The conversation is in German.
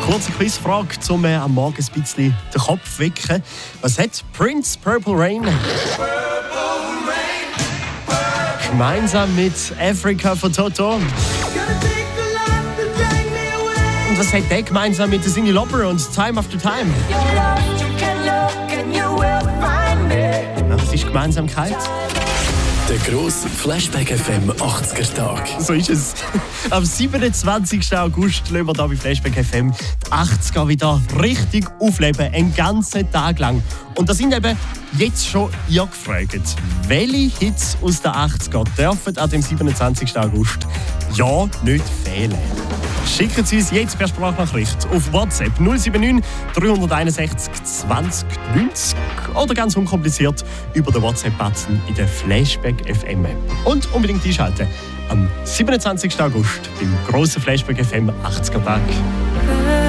Kurze Quizfrage, um am Morgen ein bisschen den Kopf zu wecken. Was hat Prince Purple Rain gemeinsam mit Africa von Toto? Und was hat der gemeinsam mit Cyndi Lauper und Time After Time? Was ist die Gemeinsamkeit? Der grosse Flashback FM 80er Tag. So ist es. Am 27. August lassen wir hier bei Flashback FM die 80er wieder richtig aufleben, einen ganzen Tag lang. Und da sind eben jetzt schon ihr gefragt, welche Hits aus den 80er dürfen an dem 27. August ja nicht fehlen. Schicken Sie uns jetzt per Sprachnachricht auf WhatsApp 079 361 20 90 oder ganz unkompliziert über den WhatsApp-Button in der Flashback FM App. Und unbedingt einschalten am 27. August beim grossen Flashback FM 80er Tag.